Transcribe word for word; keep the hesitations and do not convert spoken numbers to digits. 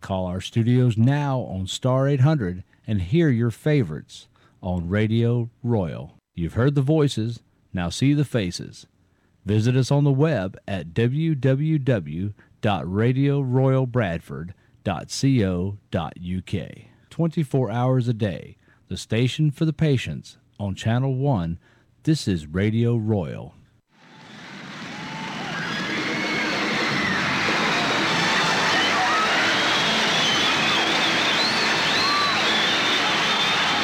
Call our studios now on star eight hundred and hear your favorites on Radio Royal. You've heard the voices, now see the faces. Visit us on the web at w w w dot radio royal bradford dot co dot u k. twenty-four hours a day, the station for the patients on Channel one. This is Radio Royal.